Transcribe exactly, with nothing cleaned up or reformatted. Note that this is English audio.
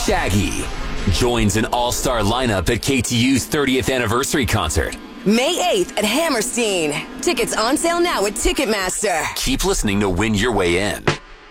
Shaggy joins an all-star lineup at K T U's thirtieth anniversary concert. May eighth at Hammerstein. Tickets on sale now at Ticketmaster. Keep listening to win your way in.